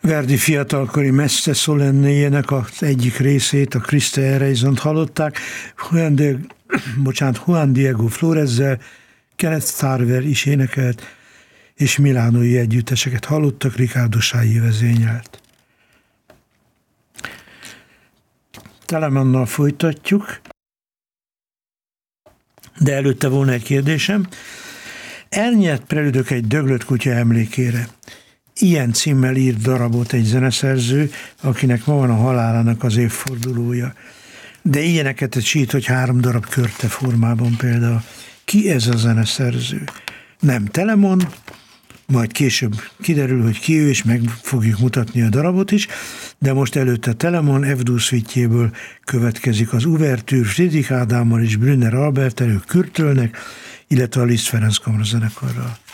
Verdi fiatalkori Messe Solennéjének az egyik részét, a Christe Erasont hallották, Juan Diego Florezzel, Kenneth Tarver is énekelt, és milánói együtteseket hallottak, Ricardo Chailly vezényelt. Telemannal folytatjuk, de előtte volna egy kérdésem. Elnyert prelüdök egy döglött kutya emlékére. Ilyen címmel írt darabot egy zeneszerző, akinek ma van a halálának az évfordulója. De ilyeneket sít, hogy 3 darab körte formában például. Ki ez a zeneszerző? Nem Telemon, majd később kiderül, hogy ki ő, és meg fogjuk mutatni a darabot is, de most előtte Telemon F-dur szvitjéből következik az Ouvertűr, Friedrich Ádámmal és Brünner Alberttel, ők kürtölnek, illetve a Liszt Ferenc kamarazenekarral.